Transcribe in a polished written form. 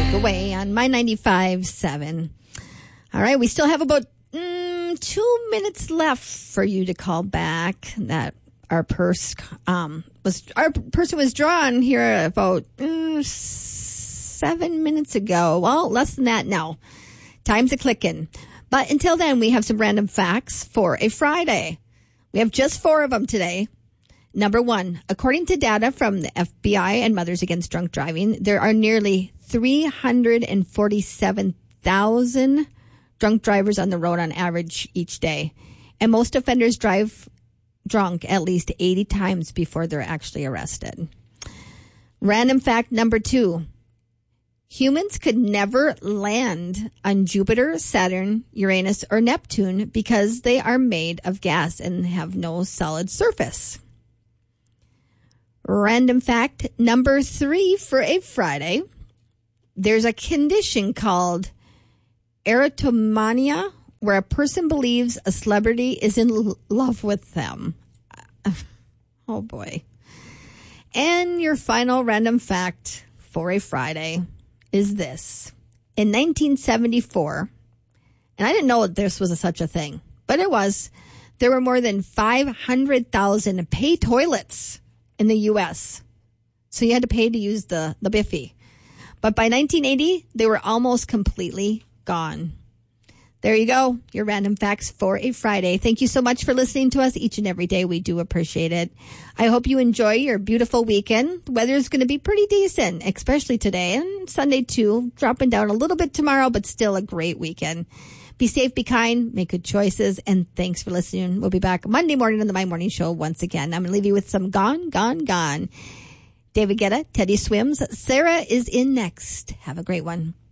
Walk Away on My 95.7. All right, we still have about 2 minutes left for you to call back. That our person was drawn here about 7 minutes ago. Well, less than that now. Time's a clicking. But until then, we have some random facts for a Friday. We have just 4 of them today. Number 1, according to data from the FBI and Mothers Against Drunk Driving, there are nearly 347,000 drunk drivers on the road on average each day. And most offenders drive drunk at least 80 times before they're actually arrested. Random fact number 2. Humans could never land on Jupiter, Saturn, Uranus, or Neptune because they are made of gas and have no solid surface. Random fact number 3 for a Friday. There's a condition called erotomania where a person believes a celebrity is in love with them. Oh boy. And your final random fact for a Friday is this. In 1974, and I didn't know this was such a thing, but it was, there were more than 500,000 pay toilets in the U.S. So you had to pay to use the Biffy. But by 1980, they were almost completely gone. There you go, your random facts for a Friday. Thank you so much for listening to us each and every day. We do appreciate it. I hope you enjoy your beautiful weekend. The weather is going to be pretty decent, especially today and Sunday too. Dropping down a little bit tomorrow, but still a great weekend. Be safe, be kind, make good choices, and thanks for listening. We'll be back Monday morning on the My Morning Show once again. I'm going to leave you with some Gone, Gone, Gone. David Guetta, Teddy Swims. Sarah is in next. Have a great one.